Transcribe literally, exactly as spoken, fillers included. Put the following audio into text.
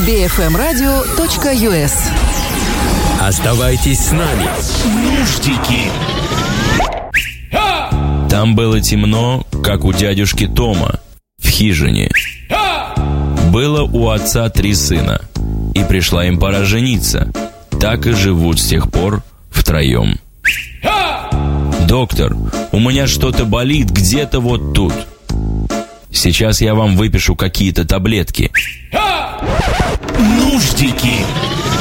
би эф эм радио точка ю эс. Оставайтесь с нами. Нуждики. Там было темно, как у дядюшки Тома, в хижине. Было у отца три сына, и пришла им пора жениться. Так и живут с тех пор втроем. «Доктор, у меня что-то болит где-то вот тут. Сейчас я вам выпишу какие-то таблетки». Нуждики.